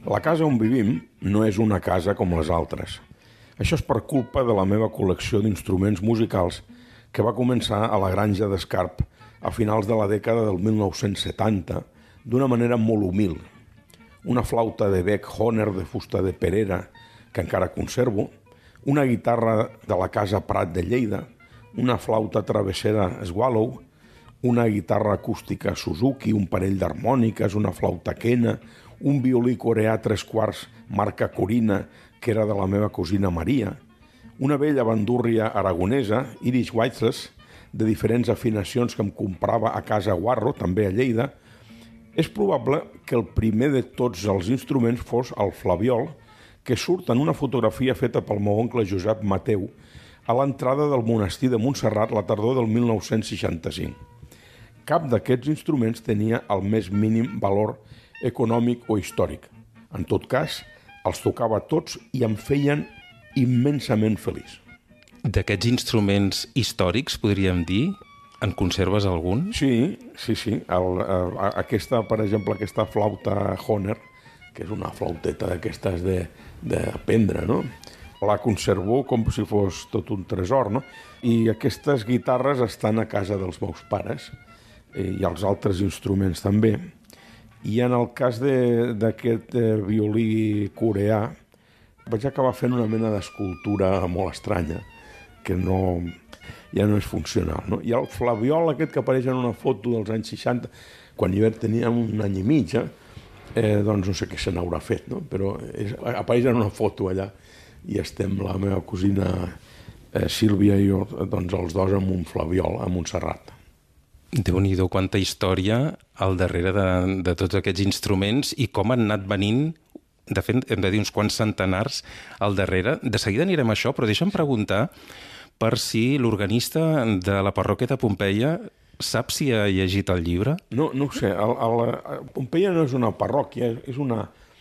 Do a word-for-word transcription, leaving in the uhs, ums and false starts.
La casa on vivim no és una casa com les altres. Això és per culpa de la meva col·lecció d'instruments musicals que va començar a la granja d'Escarp a finals de la dècada del mil nou-cents setanta d'una manera molt humil. Una flauta de bec Hohner de fusta de perera que encara conservo, una guitarra de la Casa Prat de Lleida, una flauta travessera Swallow, una guitarra acústica Suzuki, un parell d'harmòniques, una flauta Kena, un violí coreà tres quarts marca Corina, que era de la meva cosina Maria, una vella bandúrria aragonesa, Irish Whiteless, de diferents afinacions que em comprava a Casa Guarro, també a Lleida. És probable que el primer de tots els instruments fos el flabiol, que surt en una fotografia feta pel meu oncle Josep Mateu a l'entrada del monestir de Montserrat la tardor del mil nou-cents seixanta-cinc. Cap d'aquests instruments tenia el més mínim valor econòmic o històric. En tot cas, els tocava tots i em feien immensament feliç. D'aquests instruments històrics, podríem dir, en conserves algun? Sí, sí, sí. El, a, aquesta, per exemple, aquesta flauta Hohner, que és una flauteta d'aquestes de, d'aprendre, no? La conservo com si fos tot un tresor, no? I aquestes guitarres estan a casa dels meus pares, i els altres instruments també. I en el cas de, d'aquest eh, violí coreà, vaig acabar fent una mena d'escultura molt estranya, que no, ja no és funcional, no? I el flabiol aquest que apareix en una foto dels anys seixanta, quan jo tenia un any i mig, eh, doncs no sé què se n'haurà fet, no? Però és, apareix en una foto allà i estem la meva cosina eh, Sílvia i jo, doncs els dos amb un flabiol a Montserrat. Déu-n'hi-do, quanta història al darrere de, de tots aquests instruments i com han anat venint, de fet, hem de dir uns quants centenars al darrere. De seguida anirem a això, però deixa'm preguntar per si l'organista de la parròquia de Pompeia sap si ha llegit el llibre? No, no ho sé. El, el, Pompeia no és una parròquia, és una